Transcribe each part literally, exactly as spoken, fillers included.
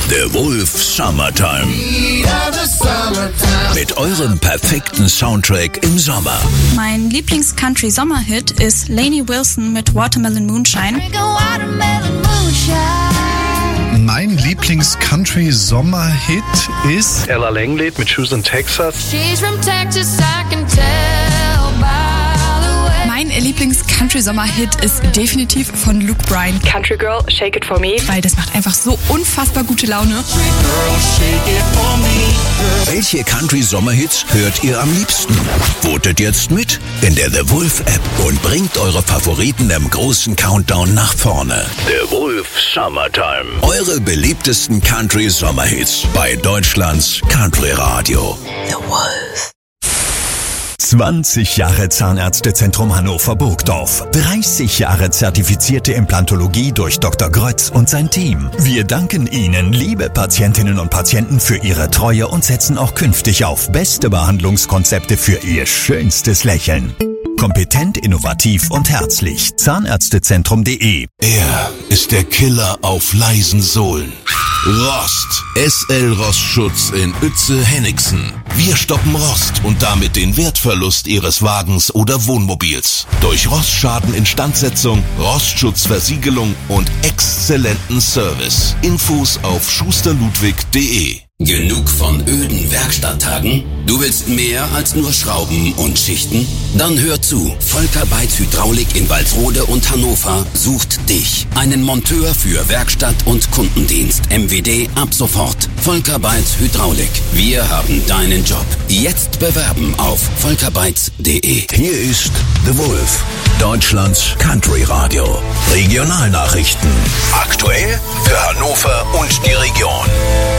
The Wolf Summertime. Mit eurem perfekten Soundtrack im Sommer. Mein Lieblings-Country-Sommerhit ist Lainey Wilson mit Watermelon Moonshine. Mein Lieblings-Country-Sommerhit ist Ella Langley mit Shoes in Texas. She's from Texas, I can tell by the way. Mein Lieblings-Country-Sommerhit ist definitiv von Luke Bryan. Country Girl, Shake It For Me. Weil das macht einfach so unfassbar gute Laune. Welche Country-Sommerhits hört ihr am liebsten? Votet jetzt mit in der The Wolf App und bringt eure Favoriten im großen Countdown nach vorne. The Wolf Summertime. Eure beliebtesten Country-Sommerhits bei Deutschlands Country Radio. The Wolf. zwanzig Jahre Zahnärztezentrum Hannover-Burgdorf. dreißig Jahre zertifizierte Implantologie durch Doktor Grötz und sein Team. Wir danken Ihnen, liebe Patientinnen und Patienten, für Ihre Treue und setzen auch künftig auf beste Behandlungskonzepte für Ihr schönstes Lächeln. Kompetent, innovativ und herzlich. Zahnärztezentrum punkt de. Er ist der Killer auf leisen Sohlen. Rost. S L Rostschutz in Uetze-Hennigsen. Wir stoppen Rost und damit den Wertverlust Ihres Wagens oder Wohnmobils. Durch Rostschaden, Instandsetzung, Rostschutzversiegelung und exzellenten Service. Infos auf schuster ludwig punkt de. Genug von öden Werkstatttagen? Du willst mehr als nur Schrauben und Schichten? Dann hör zu. Volker Beitz Hydraulik in Walsrode und Hannover sucht dich. Einen Monteur für Werkstatt und Kundendienst. M W D ab sofort. Volker Beitz Hydraulik. Wir haben deinen Job. Jetzt bewerben auf volker beitz punkt de. Hier ist The Wolf, Deutschlands Country Radio. Regionalnachrichten. Aktuell für Hannover und die Region.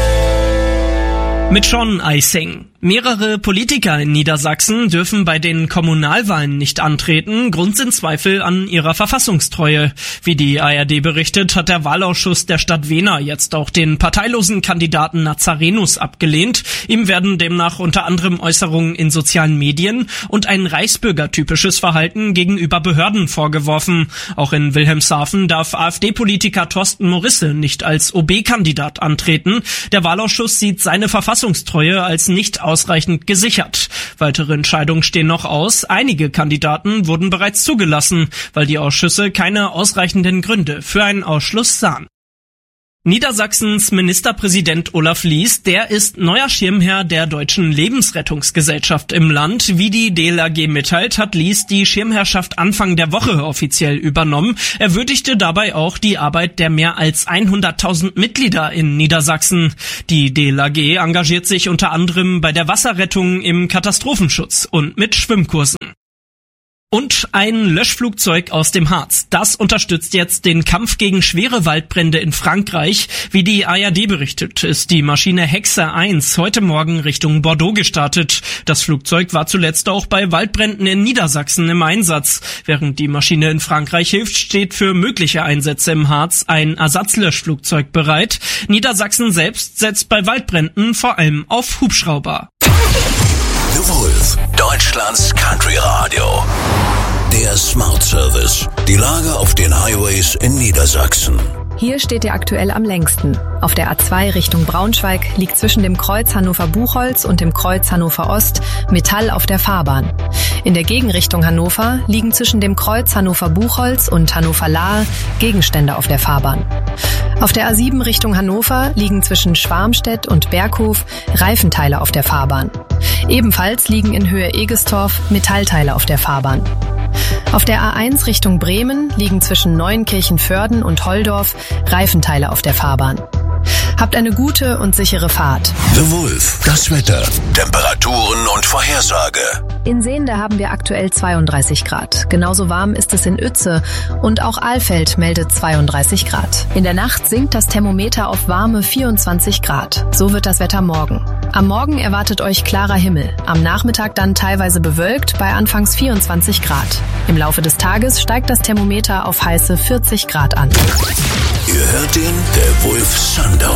Mit Sean Eising. Mehrere Politiker in Niedersachsen dürfen bei den Kommunalwahlen nicht antreten. Grund sind Zweifel an ihrer Verfassungstreue. Wie die A R D berichtet, hat der Wahlausschuss der Stadt Wehner jetzt auch den parteilosen Kandidaten Nazarenus abgelehnt. Ihm werden demnach unter anderem Äußerungen in sozialen Medien und ein reichsbürgertypisches Verhalten gegenüber Behörden vorgeworfen. Auch in Wilhelmshaven darf AfD-Politiker Thorsten Morisse nicht als O B-Kandidat antreten. Der Wahlausschuss sieht seine Verfassungstreue als nicht ausreichend gesichert. Weitere Entscheidungen stehen noch aus. Einige Kandidaten wurden bereits zugelassen, weil die Ausschüsse keine ausreichenden Gründe für einen Ausschluss sahen. Niedersachsens Ministerpräsident Olaf Lies, der ist neuer Schirmherr der Deutschen Lebensrettungsgesellschaft im Land. Wie die D L R G mitteilt, hat Lies die Schirmherrschaft Anfang der Woche offiziell übernommen. Er würdigte dabei auch die Arbeit der mehr als hunderttausend Mitglieder in Niedersachsen. Die D L R G engagiert sich unter anderem bei der Wasserrettung, im Katastrophenschutz und mit Schwimmkursen. Und ein Löschflugzeug aus dem Harz. Das unterstützt jetzt den Kampf gegen schwere Waldbrände in Frankreich. Wie die A R D berichtet, ist die Maschine Hexe eins heute Morgen Richtung Bordeaux gestartet. Das Flugzeug war zuletzt auch bei Waldbränden in Niedersachsen im Einsatz. Während die Maschine in Frankreich hilft, steht für mögliche Einsätze im Harz ein Ersatzlöschflugzeug bereit. Niedersachsen selbst setzt bei Waldbränden vor allem auf Hubschrauber. The Wolf, Deutschlands Country Radio. Der Smart Service. Die Lage auf den Highways in Niedersachsen. Hier steht ihr aktuell am längsten. Auf der A zwei Richtung Braunschweig liegt zwischen dem Kreuz Hannover-Buchholz und dem Kreuz Hannover-Ost Metall auf der Fahrbahn. In der Gegenrichtung Hannover liegen zwischen dem Kreuz Hannover-Buchholz und Hannover-Lahe Gegenstände auf der Fahrbahn. Auf der A sieben Richtung Hannover liegen zwischen Schwarmstedt und Berghof Reifenteile auf der Fahrbahn. Ebenfalls liegen in Höhe Egestorf Metallteile auf der Fahrbahn. Auf der A eins Richtung Bremen liegen zwischen Neuenkirchen-Vörden und Holdorf Reifenteile auf der Fahrbahn. Habt eine gute und sichere Fahrt. The Wolf, das Wetter, Temperaturen und Vorhersage. In Sehnde haben wir aktuell zweiunddreißig Grad. Genauso warm ist es in Uetze und auch Alfeld meldet zweiunddreißig Grad. In der Nacht sinkt das Thermometer auf warme vierundzwanzig Grad. So wird das Wetter morgen. Am Morgen erwartet euch klarer Himmel. Am Nachmittag dann teilweise bewölkt bei anfangs vierundzwanzig Grad. Im Laufe des Tages steigt das Thermometer auf heiße vierzig Grad an. Ihr hört den The Wolf Sundown.